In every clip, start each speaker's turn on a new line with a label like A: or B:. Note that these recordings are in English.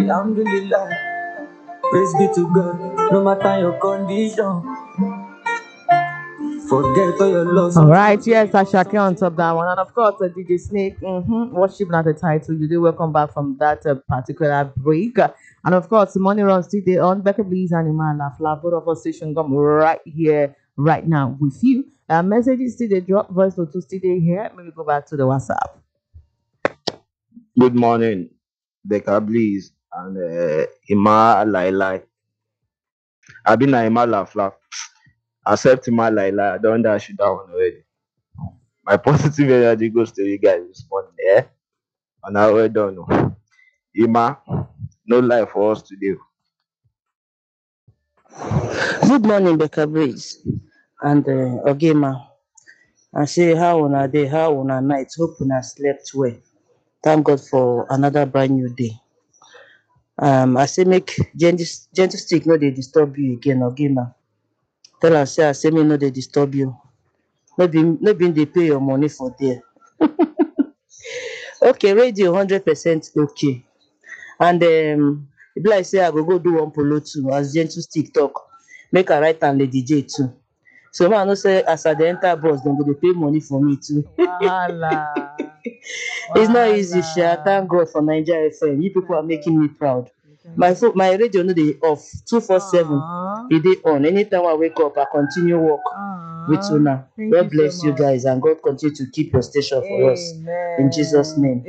A: Alhamdulillah. Praise be to God. No matter your condition. Forget all your loss.
B: All right, yes, Ashake on top that one, and of course, DJ Snake. Worship not the title. You do welcome back from that particular break, and of course, money runs today on Becca Bleeze and Imala Both of us station come right here, right now with you. Messages still they drop, voice note to still they here. Maybe go back to the WhatsApp.
C: Good morning, Becca Bleeze and Ima Laila. I've been Ima Lafla. Accept Ima Laila. I don't dash you down already. My positive energy goes to you guys this morning. Yeah? And I already don't know. Ima, no life for us today.
D: Good morning, Becca Breeze and Ogema. I say how una day, how una night. Hope una slept well. Thank God for another brand new day. I say make gentle stick no dey disturb you again, Ogema. Tell am say I say me no dey disturb you. No be dey pay your money for there. Okay, radio 100% okay. And e be like say I go do one polo too as gentle stick talk. Make I write am Lady J too. So man, I know say as I dey enter bus, dem go dey pay money for me too.
B: Wahala.
D: It's not easy, Sha. Thank God for Nigeria FM. You people are making me proud. My radio no dey off 247. E dey on. Anytime I wake up, I continue work with una. God bless you guys and God continue to keep your station for us. In Jesus' name.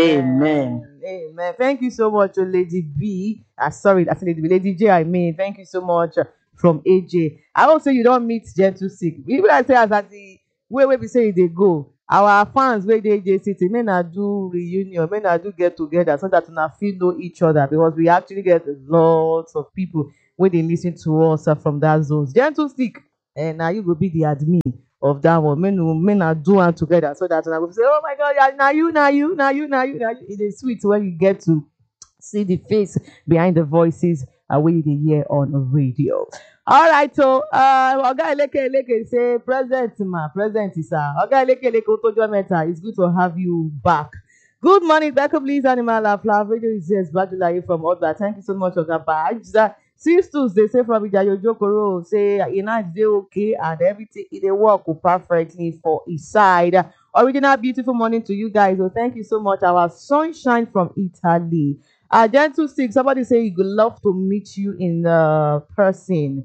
D: Amen.
B: Amen. Thank you so much, Lady B. Sorry, I said Lady B. Lady J, I mean. Thank you so much from AJ. I also you don't meet Gentle Sick. Even I say as at the way we say they go. Our fans where they AJ City may not do reunion, may not do get together so that we feel know each other because we actually get lots of people when they listen to us from that zone. Gentle Stick, and now you will be the admin of that one. Men are doing together so that I will say, oh my God, yeah, now you. It is sweet when you get to see the face behind the voices when you hear on radio. All right, so Oga Eleke say present sir. Oga Eleke Otojo Meta, it's good to have you back. Good morning, Becca Please Animal Love Radio is yes, Badulaye from Oda. Thank you so much, Oga Badge. Since Tuesday, say from Ijayo Jokoro, say Ina is okay and everything it work perfectly for his side. Original beautiful morning to you guys. So thank you so much. Our sunshine from Italy. Gentle Stick, somebody say he would love to meet you in person.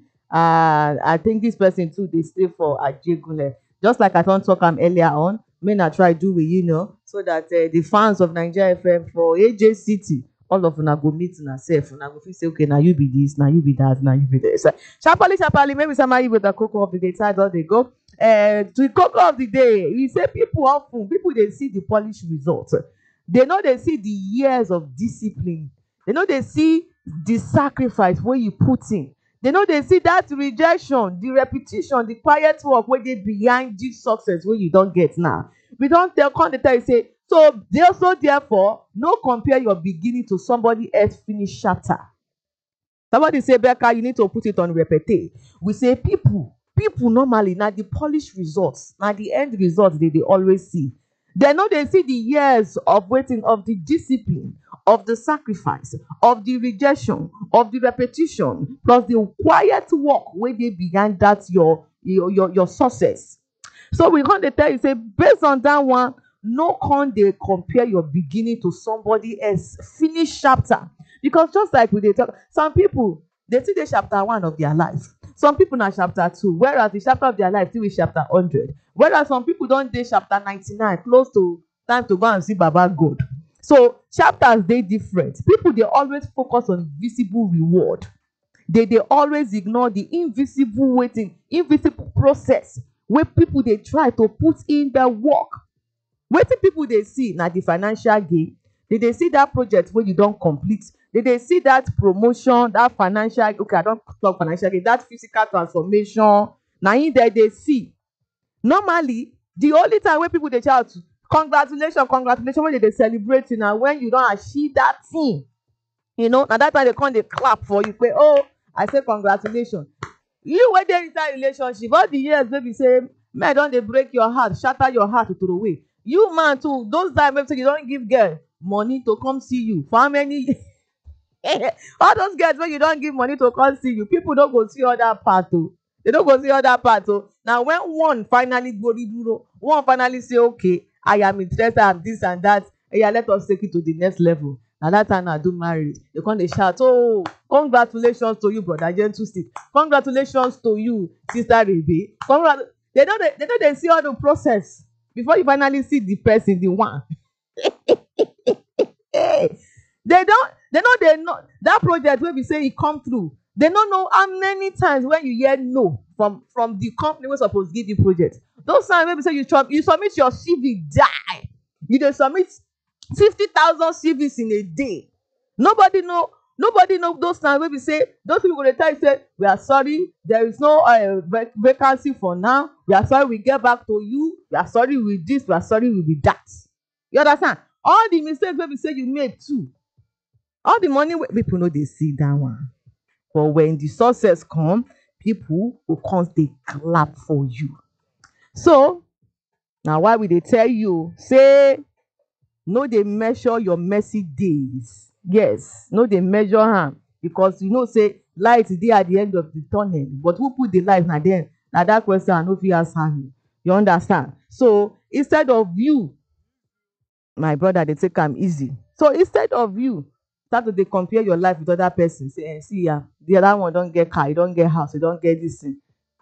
B: I think this person too, they stay for Ajegule. Just like I don't talk earlier on, may not try do with so that the fans of Nigeria FM for AJ City, all of them go meet themselves. And I go say, okay, now you be this, now you be that, now you be this. Sharply, maybe somebody with the cocoa of the day title they go. To the cocoa of the day, we say people they see the polished results. They know they see the years of discipline. They know they see the sacrifice where you put in. They know they see that rejection, the repetition, the quiet work where they behind this success where you don't get now. We don't tell you say, so therefore, no compare your beginning to somebody else finished chapter. Somebody say, Becca, you need to put it on repeat. We say people normally now the polished results, now the end results they always see. They know they see the years of waiting, of the discipline, of the sacrifice, of the rejection, of the repetition, plus the quiet work where they began that your success. So we want to tell you, say, based on that one, no can they compare your beginning to somebody else finished chapter. Because just like we did talk, some people they see the chapter 1 of their life. Some people na chapter 2, whereas the chapter of their life still is chapter 100. Whereas some people don't dey chapter 99, close to time to go and see Baba God. So chapters they different. People they always focus on visible reward. They always ignore the invisible waiting, invisible process where people they try to put in their work. Wetin people they see na the financial gain. They see that project where you don't complete. They see that promotion, that financial, okay, I don't talk financial gain, that physical transformation. Now in there they see. Normally, the only time when people they shout, congratulations, when they celebrate you now, when you don't achieve that thing. Now that time they come, they clap for you. Say, oh, I say congratulations. You when they inside relationship, all the years baby say, man, don't they break your heart, shatter your heart to throw away. You man too, those times you don't give girl money to come see you. For how many All those girls when you don't give money to come see you, people don't go see other part too. They don't go see other part too. Now when one finally go duro, one finally say, okay, I am interested in this and that. Yeah, let us take it to the next level. Now that time I do marriage, they come they shout, oh, congratulations to you, brother Gentle Stick. Congratulations to you, sister Rebe. They know they see all the process before you finally see the person, the one. Hey, they know that project wey be say e come through. They don't know how many times when you hear no from the company wey suppose give you project. Those times wey be say you submit your CV die. You dey submit 50,000 CVs in a day. Nobody know those times wey be say those people go dey tell you say, we are sorry, there is no vacancy for now. We are sorry, we get back to you. We are sorry with this, we are sorry with that. You understand? All the mistakes wey be say you made too. All the money people know they see that one. But when the success come, people will come they clap for you. So now why will they tell you? Say no, they measure your messy days. Yes, no, they measure them. Because you know, say light is there at the end of the tunnel. But who put the light now then? Now that question I know if you ask me. You understand? So instead of you, my brother, they take them easy. So instead of you start to dey compare your life with other person, say, see the other one don't get car, you don't get house, you don't get this thing.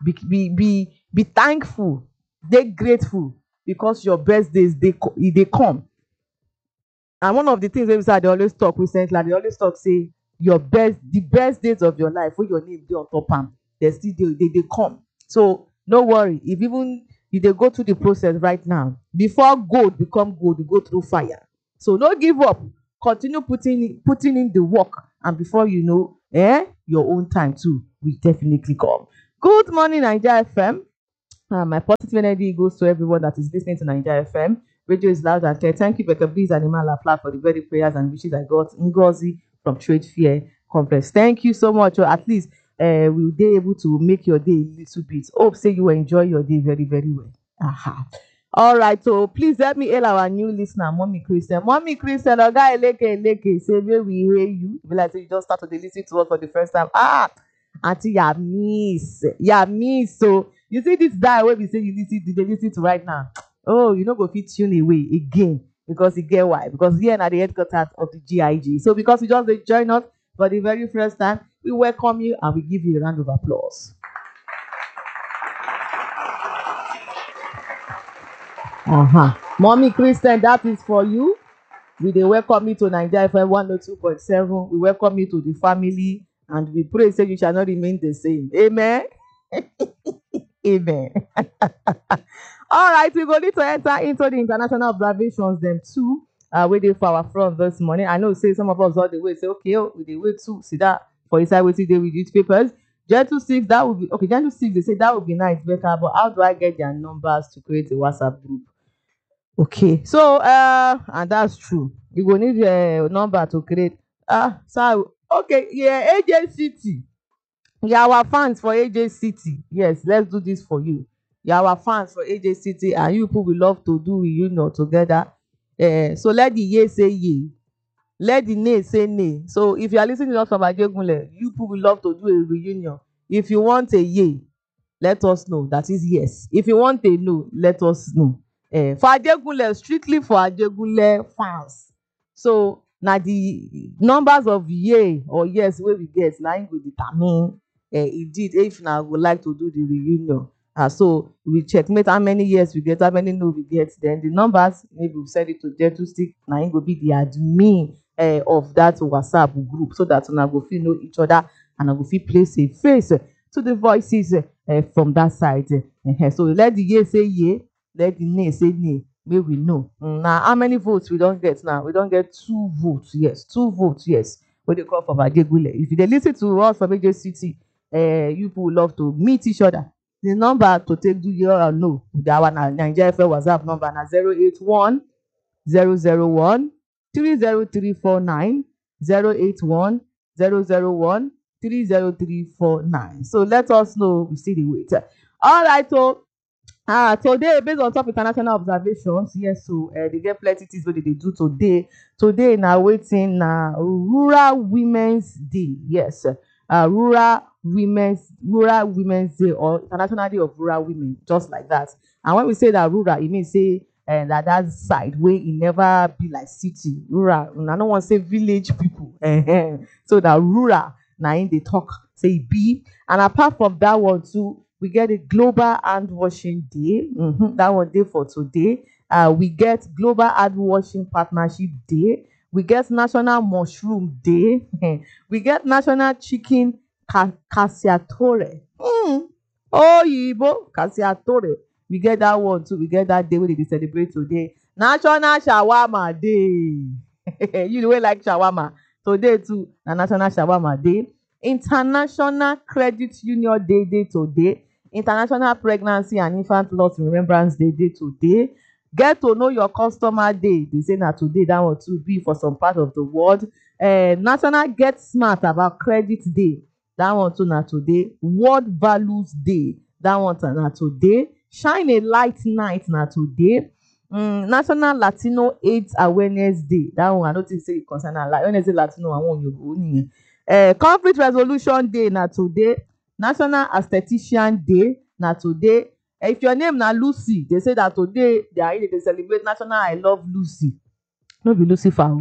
B: Be thankful, dey grateful, because your best days they come. And one of the things wey they always talk recently, they always talk say the best days of your life wey your name dey on top am, they come. So no worry, if even you dey go through the process right now, before gold become gold, you go through fire. So no give up. Continue putting in the work, and before you know, your own time too will definitely come. Good morning, Naija FM. My positive energy goes to everyone that is listening to Naija FM. Radio is loud and clear. Thank you, Becca Bees and Imala Flat, for the very prayers and wishes I got. Ngozi from Trade Fair Complex. Thank you so much. Or at least we'll be able to make your day a little bit. Hope say you enjoy your day very, very well. All right, so please help me hail our new listener, Mommy Christian. Mommy Christian, Oga Eleke, say where we hear you. Be like, so you just start to listen to us for the first time. Auntie, you miss. So you see this guy where we say you listen to right now. Oh, you know go fit tune away again, because you get why? Because here are the headquarters of the GIG. So because you just join us for the very first time, we welcome you and we give you a round of applause. Mommy Christian, that is for you. We welcome you to Naija FM 102.7. We welcome you to the family, and we pray say you shall not remain the same. Amen. Amen. All right, we go need to enter into the international observations them too. Waiting for our front this morning. I know say some of us all the way say, okay, we dey wait to see that for inside waiting day with newspapers. Gentle 6, that would be okay. Gentle 6, they say that would be nice, better. But how do I get their numbers to create a WhatsApp group? Okay, so and that's true. You go need a number to create. So okay, yeah, AJ City. You are our fans for AJ City. Yes, let's do this for you. You are our fans for AJ City, and you people will love to do reunion together. So let the yay say yay, let the nay say nay. So if you are listening to us from Ajegunle, you people will love to do a reunion. If you want a yay, let us know. That is yes. If you want a no, let us know. For Ajegunle, strictly for Ajegunle fans. So now the numbers of yay or yes wey we get, now it will determine indeed if now would like to do the reunion. So we checkmate how many years we get, how many no we get. Then the numbers, maybe we'll send it to Gentle Stick. Now it will be the admin of that WhatsApp group, so that now go feel know each other and I go feel place a face to the voices from that side. So let the yay say yay, let the nay say nay. May we know. Now how many votes we don't get now? We don't get 2 votes. Yes, 2 votes. Yes. What they call for Ajegunle. If they listen to us from AJ City, you people love to meet each other. The number to take do your or no. That one Naija FM WhatsApp number na 081 001 30349 081 001 30349. So let us know. We see the wait. All right, so Today, based on top international observations, yes, so they get plenty things wey they do today. Today na wetin na Rural Women's Day. Yes, Rural Women's Day or International Day of Rural Women, just like that. And when we say that rural, it means say that side where it never be like city. Rural, I don't want to say village people. So that rural, now in they talk say e be. And apart from that one too, we get a Global Hand Washing Day. That one day for today. We get Global Hand Washing Partnership Day. We get National Mushroom Day. We get National Chicken Cacciatore. Oh, Yibo Cacciatore. We get that one too. We get that day wey they celebrate today. National Shawarma Day. You know we like shawarma. Today too, na National Shawarma Day. International Credit Union Day today. International Pregnancy and Infant Loss Remembrance Day today. Get to know your customer day. They say na today that one too be for some part of the world. National Get Smart About Credit Day. That one too na today. World Values Day. That one na today. Shine a Light Night na today. National Latino AIDS Awareness Day. That one I don't think say it concern like when I say Latino, I want you go. Conflict Resolution Day na today. National Aesthetician Day na today. If your name na Lucy, they say that today they celebrate National I Love Lucy. No be Lucifer.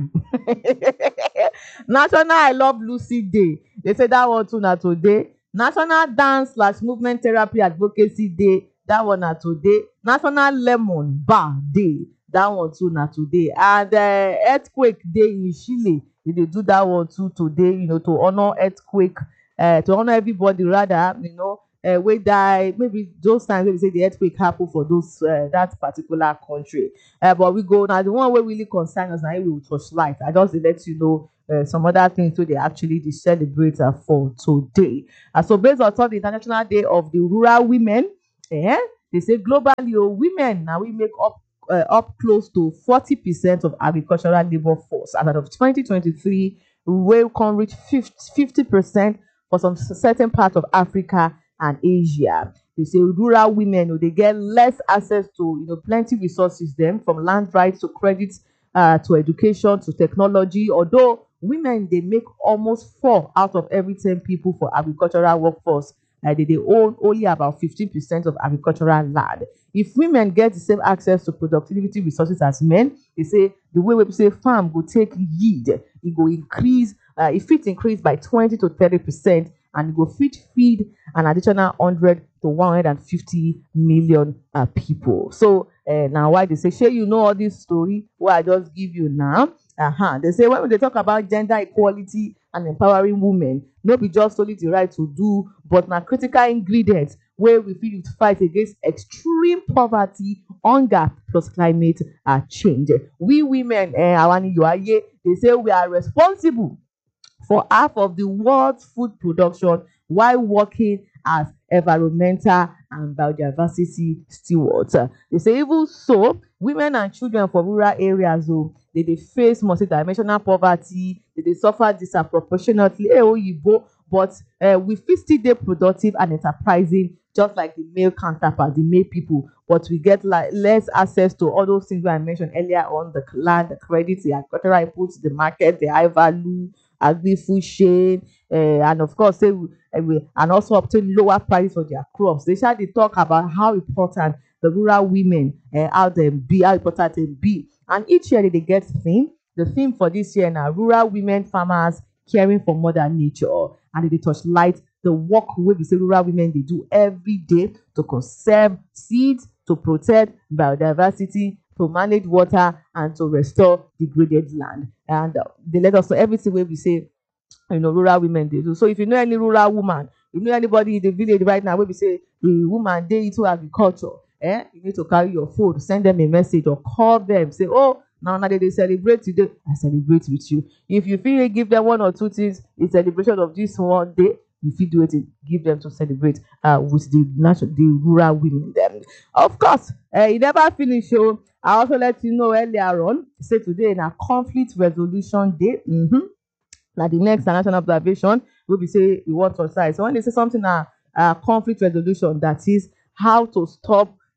B: National I Love Lucy Day. They say that one too na today. National Dance/Movement Therapy Advocacy Day. That one na today. National Lemon Bar Day. That one too na today. And Earthquake Day in Chile. They do that one too today, to honor earthquake, to honor everybody rather, wey die. Maybe those times when we say the earthquake happen for those that particular country. But we go now, the one wey really concern us now, we will touch light. I just let you know some other things so they actually celebrate for today. So based on the International Day of the Rural Women, they say globally, women now we make up close to 40% of agricultural labor force. As of 2023, we can reach 50% for some certain parts of Africa and Asia. They say rural women, they get less access to plenty resources, them from land rights to credit, to education, to technology. Although women, they make almost 4 out of every 10 people for agricultural workforce. They own only about 15% of agricultural land. If women get the same access to productivity resources as men, they say the way we say farm go take yield, it go increase, it fit increase by 20 to 30%, and it go fit feed an additional 100 to 150 million people. So now why they say, sure, all this story what I just give you now. They say when they talk about gender equality and empowering women, no be just only the right to do, but na critical ingredients where we feel to fight against extreme poverty, hunger, plus climate change. We women, they say we are responsible for half of the world's food production while working as environmental and biodiversity stewards. They say even so, women and children from rural areas, they face multidimensional poverty, they suffer disproportionately, but we fit still dey productive and enterprising just like the male counterpart, the male people, but we get like less access to all those things that I mentioned earlier on: the land, the credit, the agricultural inputs, the market, the high value agri-food chain, and of course and also obtain lower prices for their crops. They talk about how important the rural women how important they be. And each year they get theme. The theme for this year now: rural women farmers caring for Mother Nature. And they touch light the work wey be say rural women they do every day to conserve seeds, to protect biodiversity, to manage water, and to restore degraded land. And they let us know everything wey we say rural women they do. So if you know any rural woman, you know anybody in the village right now wey be say the woman dey into agriculture, you need to carry your phone, send them a message or call them, say, oh, now they celebrate today, I celebrate with you. If you feel give them 1 or 2 things in celebration of this one day, you feel do it, give them to celebrate with the rural women. Them, of course, it never finish. So I also let you know earlier on, say today in a conflict resolution day. Now the next national observation will be say we want to decide. So when they say something conflict resolution, that is how to stop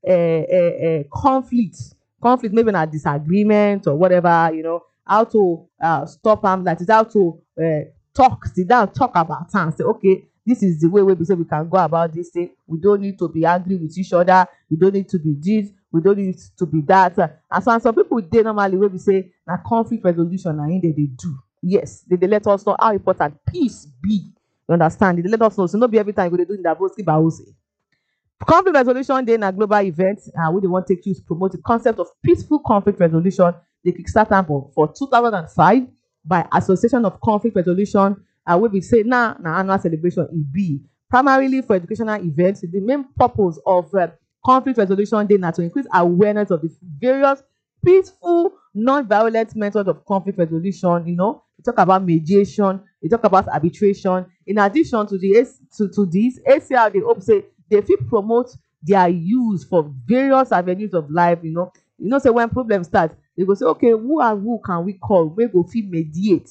B: conflict, maybe a disagreement or whatever, how to stop am, that is how to sit down, talk about am, say okay, this is the way we say we can go about this thing. We don't need to be angry with each other. We don't need to be this. We don't need to be that. And some people dey normally wey we say na conflict resolution na im dey do. Yes, they let us know how important peace be. You understand? They let us know. So no be every time we dey do in Daboski Bahose. Conflict resolution day na global event, and we dey wan take you to promote the concept of peaceful conflict resolution. They kickstart am for 2005 by Association of Conflict Resolution. Wey be say now na annual celebration e be primarily for educational events. The main purpose of conflict resolution day na to increase awareness of the various peaceful, non-violent methods of conflict resolution. We talk about mediation, we talk about arbitration. In addition to this, ACR they hope say they fit promote their use for various avenues of life. Say when problems start, they go say, okay, who can we call? We go fit mediate.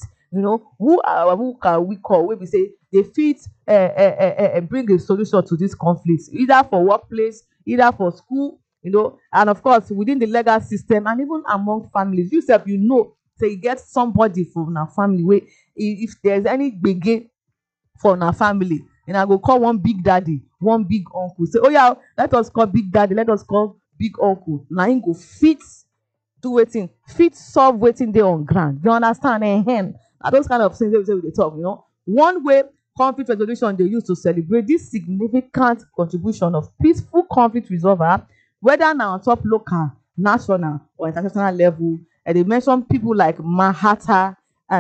B: Who can we call? We say they fit bring a solution to this conflict, either for workplace, either for school, and of course within the legal system and even among families. You sef, say you get somebody from our family where if there's any gbege for our family, and I go call one big daddy, one big uncle, say, oh yeah, let us call big daddy, let us call big uncle. Now him go fit do wetin, fit solve wetin dey on ground. You understand? Those kind of things we talk. One way conflict resolution they use to celebrate this significant contribution of peaceful conflict resolver, whether now on top local, national, or international level. And they mention people like Mahatma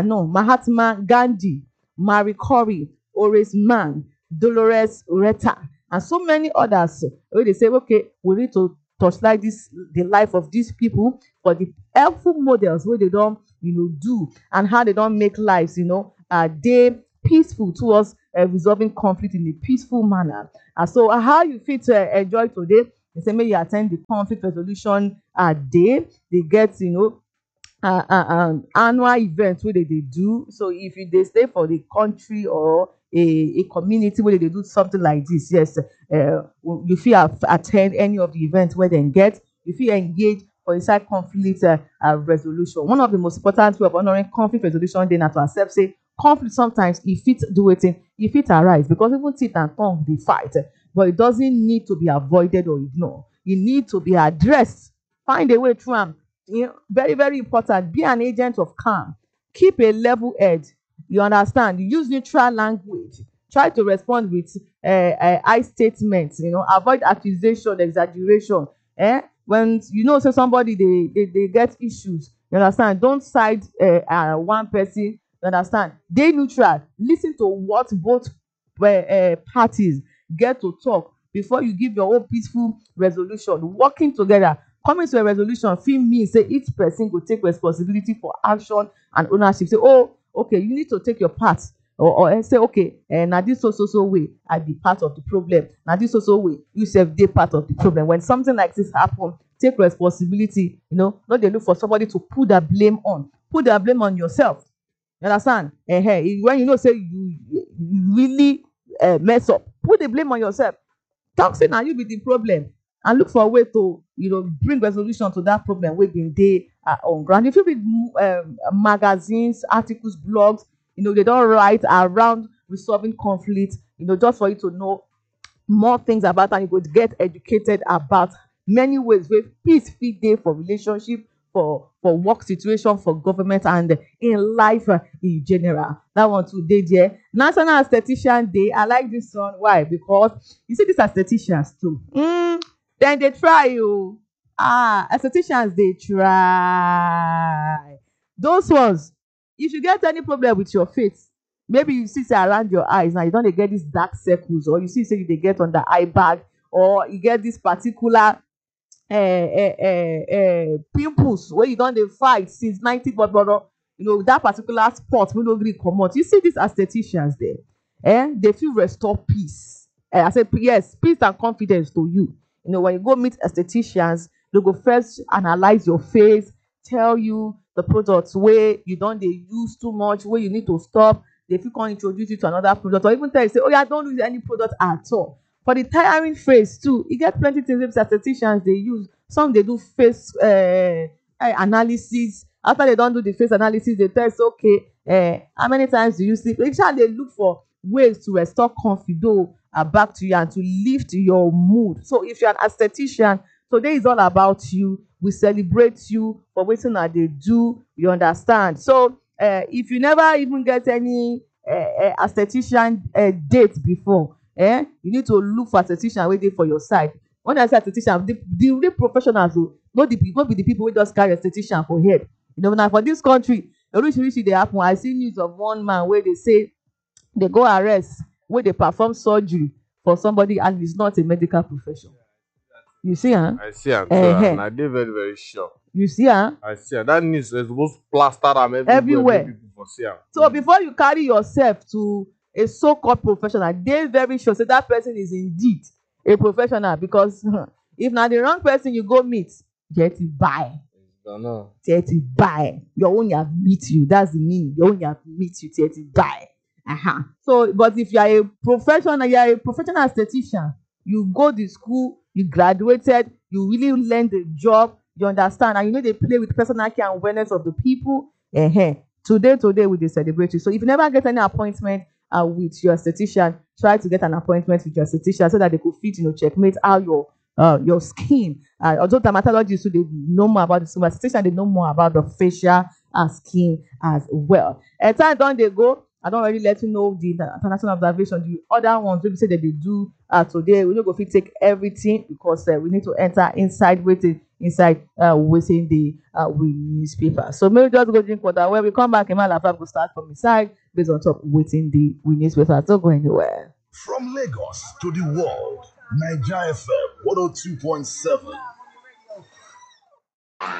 B: Gandhi, Marie Curie, Horace Mann, Dolores Retta, and so many others. Where they say, okay, we need to touchlight the life of these people for the helpful models where they don't do, and how they don't make lives they peaceful towards resolving conflict in a peaceful manner. And so how you fit enjoy today, they say maybe you attend the conflict resolution day. They get annual event where they do. So if they stay for the country or a community where they do something like this, yes, you feel attend any of the events where they get, you feel engage for inside conflict resolution. One of the most important way of honoring conflict resolution day na to accept say conflict sometimes if it do it, if it arise, because even teeth and tongue they fight, but it doesn't need to be avoided or ignored. It need to be addressed. Find a way through them. Very, very important. Be an agent of calm. Keep a level head. You understand? Use neutral language. Try to respond with I statements. Avoid accusation, exaggeration. When say somebody they get issues, you understand? Don't side one person. You understand? They neutral. Listen to what both parties get to talk before you give your own peaceful resolution. Working together, coming to a resolution fit mean say each person go take responsibility for action and ownership. Say, oh, okay, you need to take your part. Or say, okay, now this so way I be part of the problem. Now this so way you self dey part of the problem. When something like this happen, take responsibility. Not they look for somebody to put the blame on. Put the blame on yourself. You understand? When say you really mess up, put the blame on yourself. Talk say now you be the problem, and look for a way to bring resolution to that problem wey been dey on ground. If you read magazines, articles, blogs, they don't write around resolving conflict, just for you to know more things about, and you could get educated about many ways where peace fit dey for relationship, for work situation, for government, and in life in general. That one too dey there. National Aesthetician Day. I like this one. Why? Because you see these aestheticians too. Then they try you. Aestheticians they try. Those ones, if you get any problem with your face, maybe you see say around your eyes now you don't get these dark circles, or you see say they get on the eye bag, or you get this particular pimples where you don't fight since 90, but that particular spot we no gree comot. You see these aestheticians there, they feel restore peace. I said yes, peace and confidence to you. When you go meet aestheticians, they go first analyze your face, tell you the products where you don't use too much, where you need to stop. They feel can introduce you to another product, or even tell you say, oh yeah, don't use any product at all. For the tiring face too, e get plenty things wey statisticians dey use. Some dey do face analysis. After they don do the face analysis, they test, okay, how many times do you sleep? They try dey look for ways to restore confidence back to you and to lift your mood. So if you're an aesthetician, today is all about you. We celebrate you for wetin una dey do. You understand? So if you never even get any aesthetician date before, you need to look for aesthetician wey dey for your side. When I say aesthetician, the real professionals o, no be the people wey just carry aesthetician for head. You know, now for this country, orishi dey happen. I see news of one man wey dey say they go arrest, wey dey perform surgery for somebody and it's not a medical profession. You see, huh?
E: I see am too, and I dey very, very sure.
B: You see, huh?
E: I see am. That news is supposed to plaster am
B: Everywhere.
E: People for see am.
B: So before you carry yourself to a so-called professional, dey very sure say that person is indeed a professional, because if na the wrong person you go meet, get it by. Get it by. Your own have meet you. That's the meaning. Your own have meet you. Get it by. So, but if you are a professional aesthetician, you go to school, you graduated, you really learn the job, you understand, and you know they play with personal care and awareness of the people. Today we dey celebrate you. So if you never get any appointment with your esthetician, try to get an appointment with your esthetician so that they could fit, checkmate how your skin. Although dermatologists, so they know more about the skin, esthetician they know more about the facial and skin as well. Time don dey go. I don't already let you know the international observation, the other ones we say that they do today. We no go fit take everything because we need to enter inside within the newspaper. So maybe just go drink water. When we come back, Emma Lafab will start from inside based on top within the newspaper. Don't go anywhere.
F: From Lagos to the world, Naija FM 102.7